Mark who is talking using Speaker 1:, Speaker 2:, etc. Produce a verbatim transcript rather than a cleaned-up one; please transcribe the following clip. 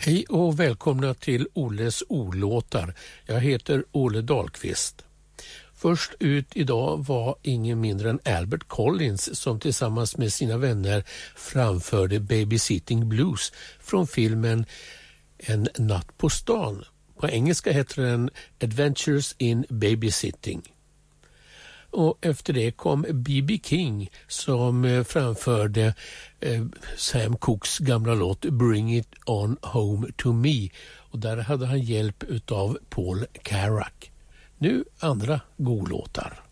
Speaker 1: Hej och välkomna till Olles olåtar. Jag heter Olle Dahlqvist. Först ut idag var ingen mindre än Albert Collins som tillsammans med sina vänner framförde Babysitting Blues från filmen En natt på stan. På engelska heter den Adventures in Babysitting. Och efter det kom B B King som framförde eh, Sam Cookes gamla låt Bring It On Home To Me. Och där hade han hjälp av Paul Carrack. Nu andra godlåtar.